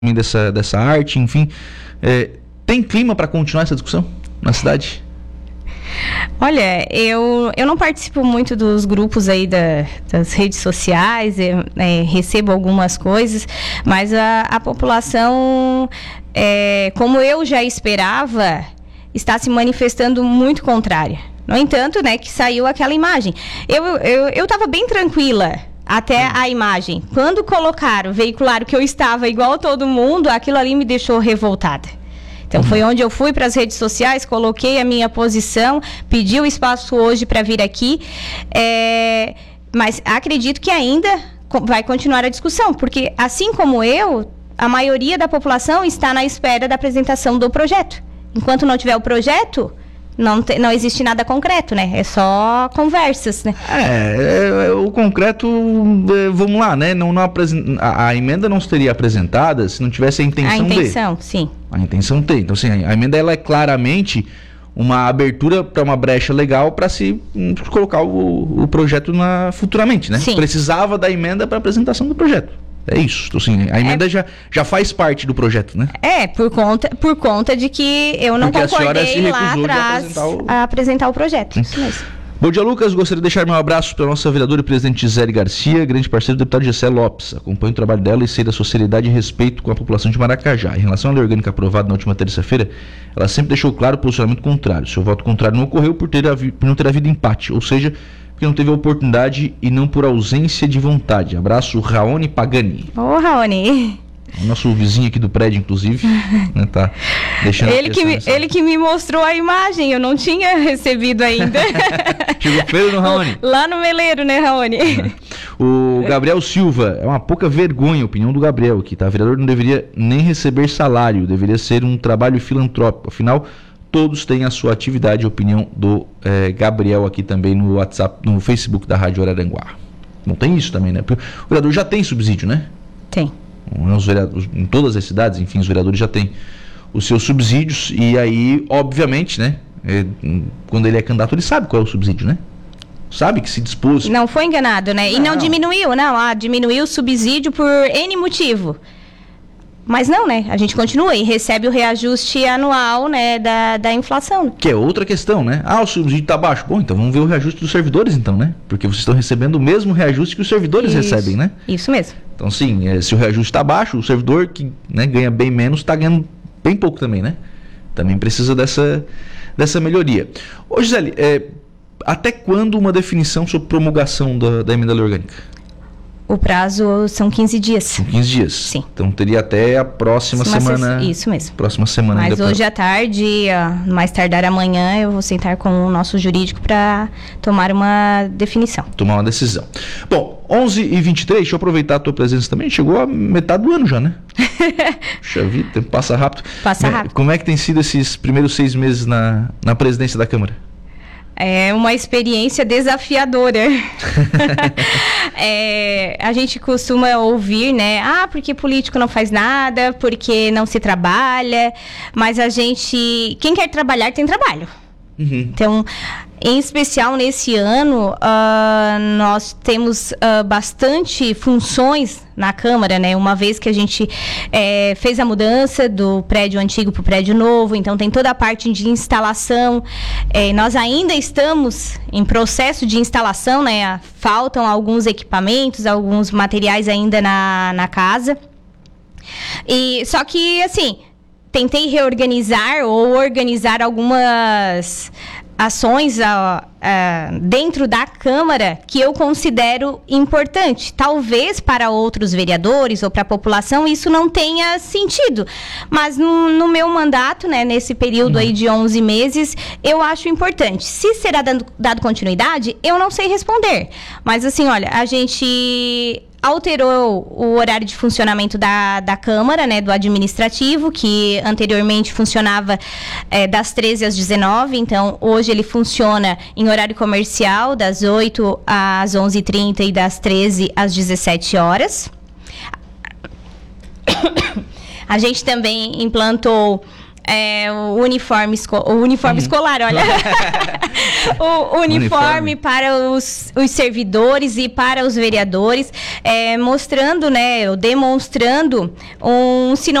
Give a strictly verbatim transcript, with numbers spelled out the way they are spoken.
dessa, dessa arte, enfim. É, tem clima para continuar essa discussão na cidade? Olha, eu, eu não participo muito dos grupos aí da, das redes sociais, eu, é, recebo algumas coisas, mas a, a população, é, como eu já esperava, está se manifestando muito contrária. No entanto, né, que saiu aquela imagem. Eu eu eu estava bem tranquila até a imagem. Quando colocaram, veicularam que eu estava igual a todo mundo, aquilo ali me deixou revoltada. Então, foi onde eu fui para as redes sociais, coloquei a minha posição, pedi o espaço hoje para vir aqui, é, mas acredito que ainda vai continuar a discussão, porque assim como eu, a maioria da população está na espera da apresentação do projeto. Enquanto não tiver o projeto, não, te, não existe nada concreto, né? É só conversas, né? É, é o concreto, é, vamos lá, né? Não, não apresen... a, a emenda não seria apresentada se não tivesse a intenção de... A intenção, de... sim. A intenção tem. Então, assim, a emenda ela é claramente uma abertura para uma brecha legal para se um, colocar o, o projeto na, futuramente, né? Sim. Precisava da emenda para apresentação do projeto. É isso. Então, assim, a emenda é... já, já faz parte do projeto, né? É, por conta, por conta de que eu não Porque concordei lá atrás apresentar o... a apresentar o projeto. Hum. Isso mesmo. Bom dia, Lucas. Gostaria de deixar meu abraço para a nossa vereadora e presidente Gisele Garcia, grande parceiro do deputado Gessé Lopes. Acompanho o trabalho dela e sei da sua seriedade e respeito com a população de Maracajá. Em relação à lei orgânica aprovada na última terça-feira, ela sempre deixou claro o posicionamento contrário. Seu voto contrário não ocorreu por, ter havi, por não ter havido empate, ou seja, porque não teve a oportunidade e não por ausência de vontade. Abraço, Raoni Pagani. Ô, Raoni. O nosso vizinho aqui do prédio, inclusive, né, tá deixando ele que, me, ele que me mostrou a imagem, eu não tinha recebido ainda. Chegou feio no Raoni? Lá no Meleiro, né, Raoni? É. O Gabriel Silva, é uma pouca vergonha a opinião do Gabriel aqui, tá? O vereador não deveria nem receber salário, deveria ser um trabalho filantrópico, afinal, todos têm a sua atividade, a opinião do eh, Gabriel aqui também no WhatsApp, no Facebook da Rádio Araranguá. Não tem isso também, né? Porque o vereador já tem subsídio, né? Tem. Os vereadores, em todas as cidades, enfim, os vereadores já têm os seus subsídios e aí, obviamente, né, é, quando ele é candidato, ele sabe qual é o subsídio, né? Sabe que se dispôs... Não foi enganado, né? Não. E não diminuiu, não. Ah, diminuiu o subsídio por N motivo. Mas não, né? A gente continua e recebe o reajuste anual, né, da, da inflação. Que é outra questão, né? Ah, o subsídio tá baixo. Bom, então vamos ver o reajuste dos servidores, então, né? Porque vocês estão recebendo o mesmo reajuste que os servidores Isso. recebem, né? Isso mesmo. Então, sim, é, se o reajuste está baixo, o servidor que, né, ganha bem menos está ganhando bem pouco também, né? Também precisa dessa, dessa melhoria. Ô, Gisele, é, até quando uma definição sobre promulgação da, da emenda orgânica? O prazo são quinze dias. São quinze dias? Sim. Então teria até a próxima Uma semana. Isso mesmo. Próxima semana. Mas ainda hoje pra... à tarde, mais tardar amanhã, eu vou sentar com o nosso jurídico para tomar uma definição. Tomar uma decisão. Bom, onze e vinte e três, deixa eu aproveitar a tua presença também. Chegou a metade do ano já, né? Puxa vida, o tempo passa rápido. Passa rápido. Como é que tem sido esses primeiros seis meses na, na presidência da Câmara? É uma experiência desafiadora. é, a gente costuma ouvir, né? Ah, porque político não faz nada, porque não se trabalha. Mas a gente... Quem quer trabalhar, tem trabalho. Uhum. Então, em especial nesse ano, uh, nós temos uh, bastante funções na Câmara, né? Uma vez que a gente é, fez a mudança do prédio antigo para o prédio novo, então tem toda a parte de instalação. É, nós ainda estamos em processo de instalação, né? Faltam alguns equipamentos, alguns materiais ainda na, na casa. E, só que, assim... Tentei reorganizar ou organizar algumas ações uh, uh, dentro da Câmara que eu considero importante. Talvez para outros vereadores ou para a população isso não tenha sentido. Mas no, no meu mandato, né, nesse período aí de onze meses, eu acho importante. Se será dando, dado continuidade, eu não sei responder. Mas assim, olha, a gente... alterou o horário de funcionamento da, da Câmara, né, do administrativo, que anteriormente funcionava é, das treze às dezenove, então hoje ele funciona em horário comercial, das oito às onze e trinta e das treze às dezessete horas. A gente também implantou É, o uniforme, esco- o uniforme uhum. escolar, olha. o uniforme, uniforme para os, os servidores e para os vereadores, é, mostrando, né, demonstrando um sinal